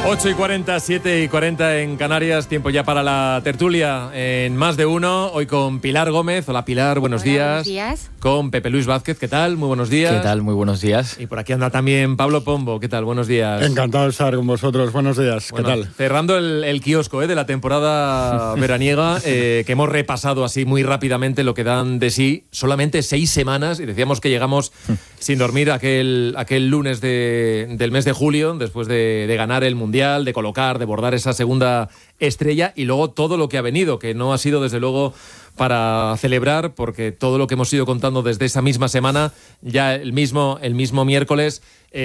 8:40, 7:40 en Canarias, tiempo ya para la tertulia en Más de Uno, hoy con Pilar Gómez. Hola Pilar, buenos días. Buenos días. Con Pepe Luis Vázquez, ¿qué tal? Muy buenos días. ¿Qué tal? Muy buenos días. Y por aquí anda también Pablo Pombo, ¿qué tal? Buenos días. Encantado de estar con vosotros, buenos días, Bueno, ¿qué tal? Cerrando el kiosco de la temporada veraniega, que hemos repasado así muy rápidamente lo que dan de sí solamente 6 semanas, y decíamos que llegamos sin dormir aquel lunes del mes de julio, después de ganar el Mundial, de colocar, de bordar esa segunda estrella, y luego todo lo que ha venido, que no ha sido desde luego para celebrar, porque todo lo que hemos ido contando desde esa misma semana, ya el mismo miércoles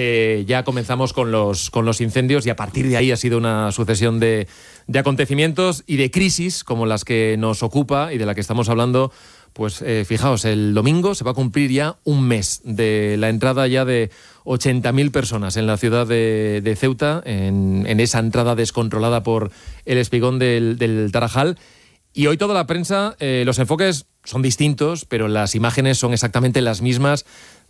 ya comenzamos con los incendios, y a partir de ahí ha sido una sucesión de acontecimientos y de crisis como las que nos ocupa y de la que estamos hablando. Pues fijaos, el domingo se va a cumplir ya un mes de la entrada ya de 80.000 personas en la ciudad de Ceuta, en esa entrada descontrolada por el espigón del Tarajal. Y hoy toda la prensa, los enfoques son distintos, pero las imágenes son exactamente las mismas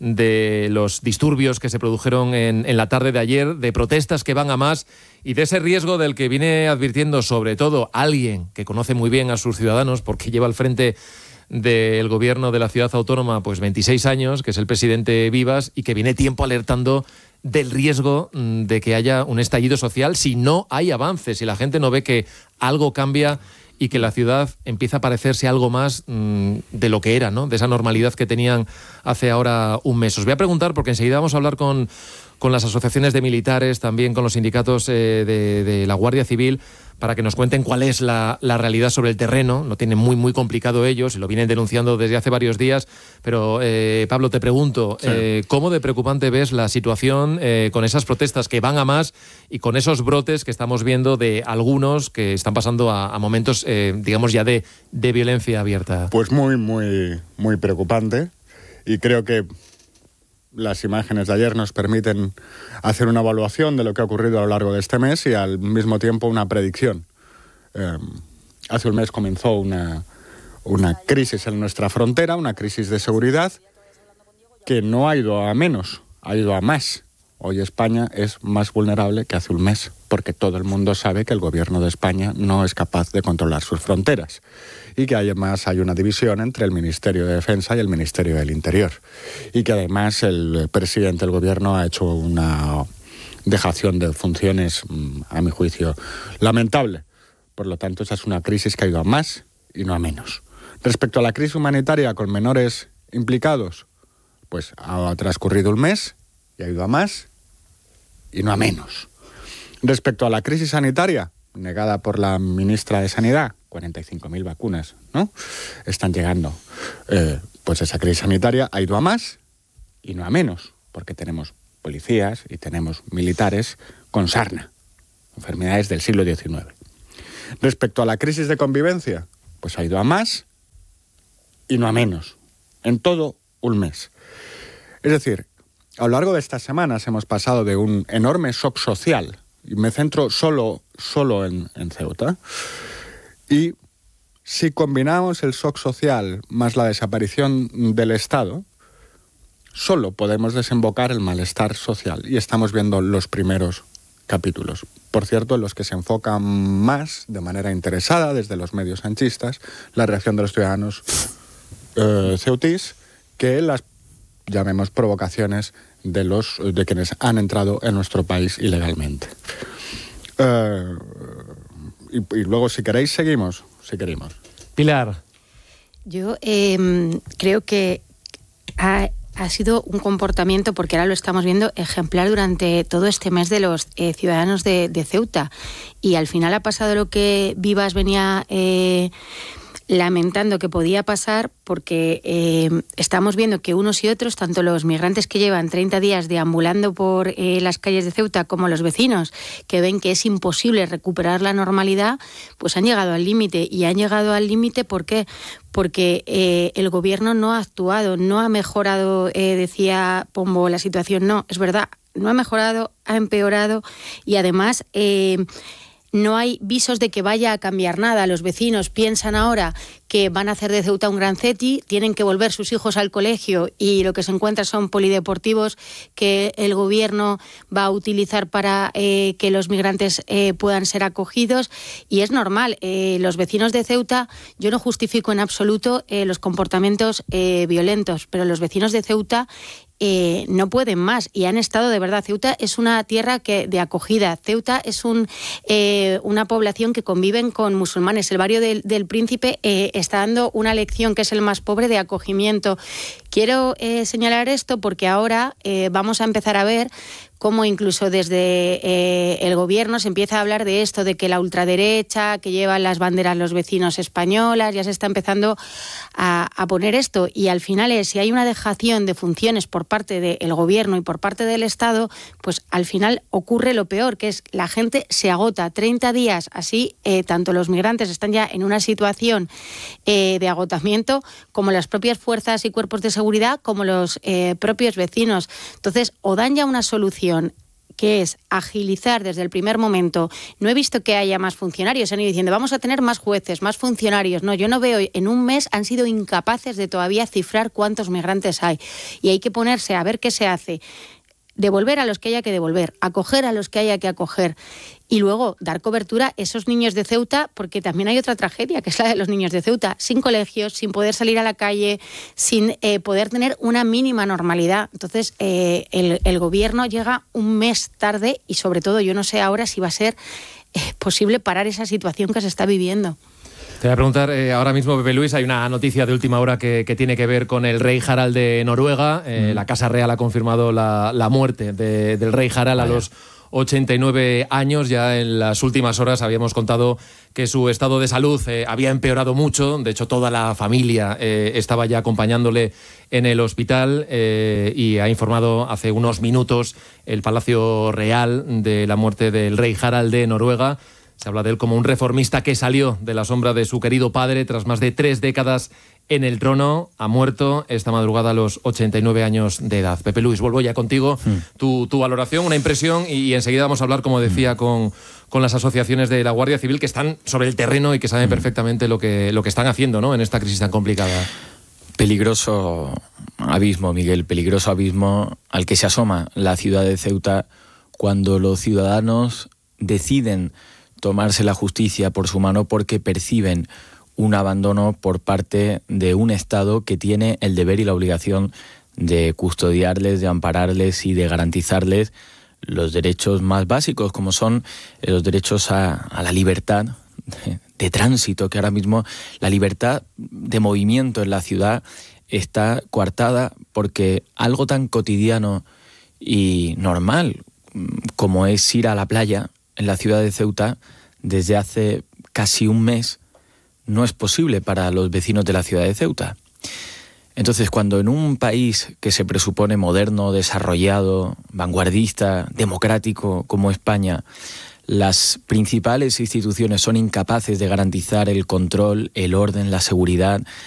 de los disturbios que se produjeron en la tarde de ayer, de protestas que van a más y de ese riesgo del que viene advirtiendo sobre todo alguien que conoce muy bien a sus ciudadanos, porque lleva al frente del gobierno de la ciudad autónoma pues 26 años, que es el presidente Vivas, y que viene tiempo alertando del riesgo de que haya un estallido social si no hay avances, si la gente no ve que algo cambia y que la ciudad empieza a parecerse algo más de lo que era, ¿no? De esa normalidad que tenían hace ahora un mes. Os voy a preguntar, porque enseguida vamos a hablar con las asociaciones de militares, también con los sindicatos de la Guardia Civil, para que nos cuenten cuál es la realidad sobre el terreno. Lo tienen muy, muy complicado ellos y lo vienen denunciando desde hace varios días. Pero, Pablo, te pregunto, sí, ¿cómo de preocupante ves la situación con esas protestas que van a más y con esos brotes que estamos viendo de algunos que están pasando a momentos, digamos, ya de violencia abierta? Pues muy, muy, muy preocupante, y creo que las imágenes de ayer nos permiten hacer una evaluación de lo que ha ocurrido a lo largo de este mes y al mismo tiempo una predicción. Hace un mes comenzó una crisis en nuestra frontera, una crisis de seguridad que no ha ido a menos, ha ido a más. Hoy España es más vulnerable que hace un mes, porque todo el mundo sabe que el gobierno de España no es capaz de controlar sus fronteras y que además hay una división entre el Ministerio de Defensa y el Ministerio del Interior, y que además el presidente del gobierno ha hecho una dejación de funciones, a mi juicio, lamentable. Por lo tanto, esa es una crisis que ha ido a más y no a menos. Respecto a la crisis humanitaria con menores implicados, pues ha transcurrido un mes y ha ido a más y no a menos. Respecto a la crisis sanitaria, negada por la ministra de Sanidad, 45.000 vacunas, ¿no?, están llegando. Pues esa crisis sanitaria ha ido a más y no a menos, porque tenemos policías y tenemos militares con sarna, enfermedades del siglo XIX. Respecto a la crisis de convivencia, pues ha ido a más y no a menos, en todo un mes. Es decir, a lo largo de estas semanas hemos pasado de un enorme shock social, y me centro solo en Ceuta, y si combinamos el shock social más la desaparición del Estado, solo podemos desembocar el malestar social, y estamos viendo los primeros capítulos. Por cierto, en los que se enfocan más, de manera interesada, desde los medios sanchistas, la reacción de los ciudadanos ceutís, que las, llamemos, provocaciones de quienes han entrado en nuestro país ilegalmente. Y luego, si queréis, seguimos. Pilar. Yo creo que ha sido un comportamiento, porque ahora lo estamos viendo, ejemplar durante todo este mes de los ciudadanos de Ceuta. Y al final ha pasado lo que Vivas venía lamentando que podía pasar, porque estamos viendo que unos y otros, tanto los migrantes que llevan 30 días deambulando por las calles de Ceuta como los vecinos, que ven que es imposible recuperar la normalidad, pues han llegado al límite. Y han llegado al límite, ¿por qué? Porque el gobierno no ha actuado, no ha mejorado, decía Pombo, la situación. No, es verdad, no ha mejorado, ha empeorado, y además no hay visos de que vaya a cambiar nada. Los vecinos piensan ahora que van a hacer de Ceuta un gran Ceti, tienen que volver sus hijos al colegio y lo que se encuentra son polideportivos que el gobierno va a utilizar para que los migrantes puedan ser acogidos, y es normal. Los vecinos de Ceuta, yo no justifico en absoluto los comportamientos violentos, pero los vecinos de Ceuta no pueden más y han estado, de verdad. Ceuta es una tierra de acogida. Ceuta es una población que conviven con musulmanes. El barrio del Príncipe está dando una lección, que es el más pobre, de acogimiento. Quiero señalar esto porque ahora vamos a empezar a ver cómo incluso desde el gobierno se empieza a hablar de esto, de que la ultraderecha, que llevan las banderas los vecinos españolas, ya se está empezando a poner esto. Y al final si hay una dejación de funciones por parte del gobierno y por parte del Estado, pues al final ocurre lo peor, que es la gente se agota. 30 días así, tanto los migrantes están ya en una situación de agotamiento, como las propias fuerzas y cuerpos de seguridad, como los propios vecinos. Entonces, o dan ya una solución, que es agilizar desde el primer momento. No he visto que haya más funcionarios. Han ido diciendo, vamos a tener más jueces, más funcionarios. No, yo no veo. En un mes han sido incapaces de todavía cifrar cuántos migrantes hay. Y hay que ponerse a ver qué se hace. Devolver a los que haya que devolver, acoger a los que haya que acoger y luego dar cobertura a esos niños de Ceuta, porque también hay otra tragedia, que es la de los niños de Ceuta, sin colegios, sin poder salir a la calle, sin poder tener una mínima normalidad. Entonces, el gobierno llega un mes tarde y, sobre todo, yo no sé ahora si va a ser posible parar esa situación que se está viviendo. Te voy a preguntar ahora mismo, Pepe Luis, hay una noticia de última hora que tiene que ver con el rey Harald de Noruega. La Casa Real ha confirmado la muerte del rey Harald a los 89 años. Ya en las últimas horas habíamos contado que su estado de salud había empeorado mucho. De hecho, toda la familia estaba ya acompañándole en el hospital y ha informado hace unos minutos el Palacio Real de la muerte del rey Harald de Noruega. Se habla de él como un reformista que salió de la sombra de su querido padre tras más de 3 décadas en el trono. Ha muerto esta madrugada a los 89 años de edad. Pepe Luis, vuelvo ya contigo. Tu valoración, una impresión, y enseguida vamos a hablar, como decía, con las asociaciones de la Guardia Civil que están sobre el terreno y que saben perfectamente lo que están haciendo, ¿no?, en esta crisis tan complicada. Peligroso abismo, Miguel, peligroso abismo al que se asoma la ciudad de Ceuta cuando los ciudadanos deciden tomarse la justicia por su mano porque perciben un abandono por parte de un Estado que tiene el deber y la obligación de custodiarles, de ampararles y de garantizarles los derechos más básicos, como son los derechos a la libertad de tránsito, que ahora mismo la libertad de movimiento en la ciudad está coartada porque algo tan cotidiano y normal como es ir a la playa en la ciudad de Ceuta, desde hace casi un mes, no es posible para los vecinos de la ciudad de Ceuta. Entonces, cuando en un país que se presupone moderno, desarrollado, vanguardista, democrático como España, las principales instituciones son incapaces de garantizar el control, el orden, la seguridad,